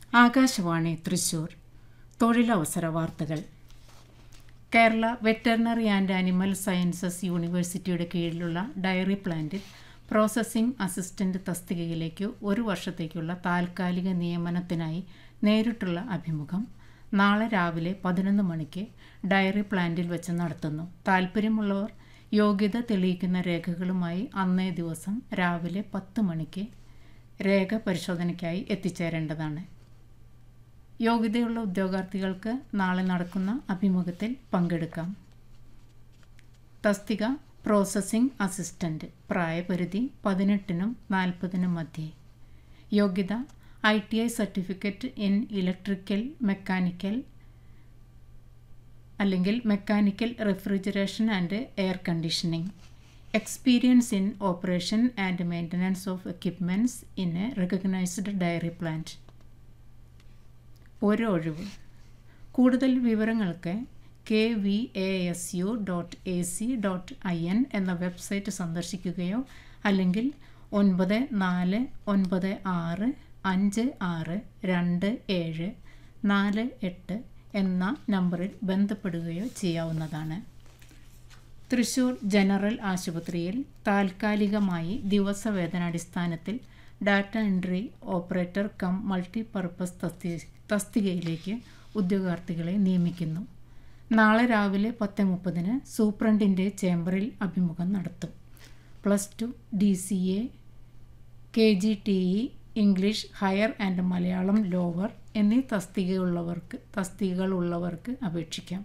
ആകാശവാണി തൃശൂർ. തൊഴിലവസര വാർത്തകൾ. Kerala veterinary and animal sciences യൂണിവേഴ്സിറ്റിയുടെ കീഴിലുള്ള ഡയറി പ്ലാന്റിൽ പ്രോസസ്സിംഗ് അസിസ്റ്റന്റ് തസ്തികയിലേക്ക് 1 വർഷത്തേക്കുള്ള താൽക്കാലിക നിയമനത്തിനായി നേരിട്ടുള്ള അഭിമുഖം നാളെ രാവിലെ 11 മണിക്ക് ഡയറി പ്ലാന്റിൽ വെച്ച് നടത്തുന്നു. താൽപ്പര്യമുള്ളവർ യോഗ്യത തെളിയിക്കുന്ന രേഖകളുമായി അന്നേ ദിവസം രാവിലെ 10 മണിക്ക് രേഖ പരിശോധനയ്ക്കായി എത്തിച്ചേരേണ്ടതാണ്. യോഗ്യതയുള്ള ഉദ്യോഗാർത്ഥികൾക്ക് നാളെ നടക്കുന്ന അഭിമുഖത്തിൽ പങ്കെടുക്കാം. തസ്തിക പ്രോസസ്സിംഗ് അസിസ്റ്റന്റ്. പ്രായപരിധി 18-നും 40-നും മധ്യേ. യോഗ്യത ITI certificate in electrical, mechanical അല്ലെങ്കിൽ mechanical refrigeration and air conditioning. Experience in operation and maintenance of equipments in A recognised diary plant. ഒഴിവ്. കൂടുതൽ വിവരങ്ങൾക്ക് kvasu.ac.in എന്ന വെബ്സൈറ്റ് സന്ദർശിക്കുകയോ അല്ലെങ്കിൽ 9456562748 എന്ന നമ്പറിൽ ബന്ധപ്പെടുകയോ ചെയ്യാവുന്നതാണ്. തൃശൂർ ജനറൽ ആശുപത്രിയിൽ താൽക്കാലികമായി ദിവസവേതനാടിസ്ഥാനത്തിൽ data entry operator come multipurpose തസ്തികയിലേക്ക് ഉദ്യോഗാർത്ഥികളെ നിയമിക്കുന്നു. നാളെ രാവിലെ 10:30 സൂപ്രണ്ടിൻ്റെ ചേംബറിൽ അഭിമുഖം നടത്തും. +2 DCA, KGTE, English higher and Malayalam lower എന്നീ തസ്തികകൾ ഉള്ളവർക്ക് അപേക്ഷിക്കാം.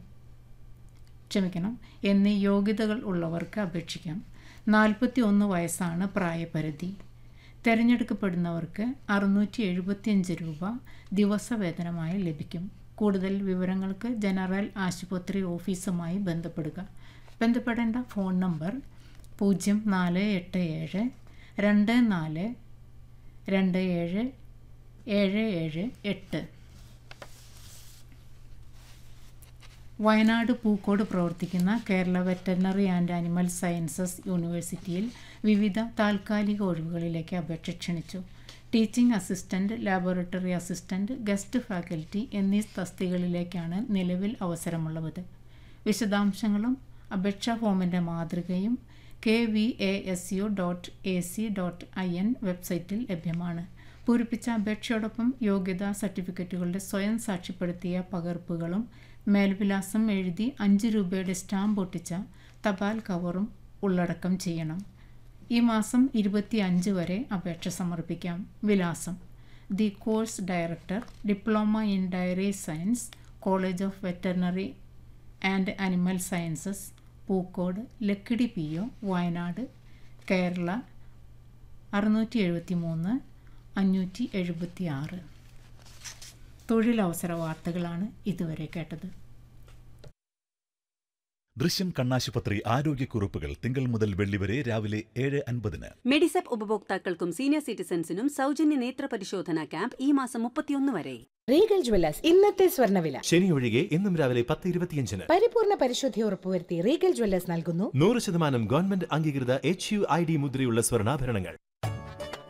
എന്നീ യോഗ്യതകൾ ഉള്ളവർക്ക് അപേക്ഷിക്കാം. 41 വയസ്സാണ് പ്രായപരിധി. തിരഞ്ഞെടുക്കപ്പെടുന്നവർക്ക് 675 രൂപ ദിവസവേതനമായി ലഭിക്കും. കൂടുതൽ വിവരങ്ങൾക്ക് ജനറൽ ആശുപത്രി ഓഫീസുമായി ബന്ധപ്പെടുക. ബന്ധപ്പെടേണ്ട ഫോൺ നമ്പർ 0487 24 27 778. വയനാട് പൂക്കോട് പ്രവർത്തിക്കുന്ന Kerala veterinary and animal sciences യൂണിവേഴ്സിറ്റിയിൽ വിവിധ താൽക്കാലിക ഒഴിവുകളിലേക്ക് അപേക്ഷ ക്ഷണിച്ചു. Teaching assistant, laboratory assistant, guest faculty എന്നീ തസ്തികകളിലേക്കാണ് നിലവിൽ അവസരമുള്ളത്. വിശദാംശങ്ങളും അപേക്ഷാ ഫോമിൻ്റെ മാതൃകയും kvasu.ac.in വെബ്സൈറ്റിൽ ലഭ്യമാണ്. പൂരിപ്പിച്ച അപേക്ഷയോടൊപ്പം യോഗ്യതാ സർട്ടിഫിക്കറ്റുകളുടെ സ്വയം സാക്ഷ്യപ്പെടുത്തിയ പകർപ്പുകളും മേൽവിലാസം എഴുതി 5 രൂപയുടെ സ്റ്റാമ്പ് ഒട്ടിച്ച തപാൽ കവറും ഉള്ളടക്കം ചെയ്യണം. ഈ മാസം 25 വരെ അപേക്ഷ സമർപ്പിക്കാം. വിലാസം: the course director, diploma in dairy science, college of veterinary and animal sciences, Pookode, Lakkidi PO, Wayanad, Kerala 673 576. തൊഴിലവസര വാർത്തകളാണ് ഇതുവരെ കേട്ടത്. ദൃശ്യം കണ്ണാശുപത്രി ആരോഗ്യക്കുറിപ്പുകൾ തിങ്കൾ മുതൽ വെള്ളി വരെ രാവിലെ 7:50. മെഡിസെപ്പ് ഉപഭോക്താക്കൾക്കും സീനിയർ സിറ്റിസൺസിനും സൗജന്യ നേത്ര പരിശോധന ക്യാമ്പ് ഈ മാസം 31 വരെ. റീഗൽ ജ്വല്ലേഴ്സ് ഇന്നത്തെ സ്വർണ്ണവില. ശനി ഒഴികെ ഇന്നും രാവിലെ 10:25. പരിപൂർണ പരിശുദ്ധി ഉറപ്പുവരുത്തി റീഗൽ ജ്വല്ലേഴ്സ് നൽകുന്നു 100% ഗവൺമെന്റ് അംഗീകൃത HUID മുദ്രയുള്ള സ്വർണ്ണാഭരണങ്ങൾ.